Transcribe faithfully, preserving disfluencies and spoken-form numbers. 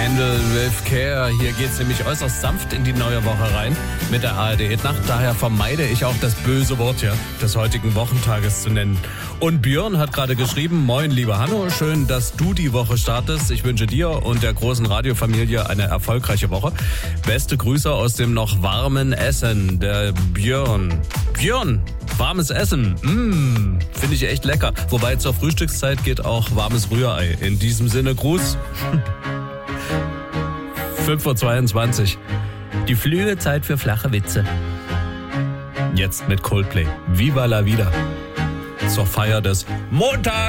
Handle with Care. Hier geht's nämlich äußerst sanft in die neue Woche rein mit der A R D-Nacht. Daher vermeide ich auch das böse Wort ja, des heutigen Wochentages zu nennen. Und Björn hat gerade geschrieben, moin lieber Hanno, schön, dass du die Woche startest. Ich wünsche dir und der großen Radiofamilie eine erfolgreiche Woche. Beste Grüße aus dem noch warmen Essen, der Björn. Björn, warmes Essen, mmh, finde ich echt lecker. Wobei zur Frühstückszeit geht auch warmes Rührei. In diesem Sinne, Gruß. fünf Uhr zweiundzwanzig. Die flühe Zeit für flache Witze. Jetzt mit Coldplay. Viva la vida. Zur Feier des Montags.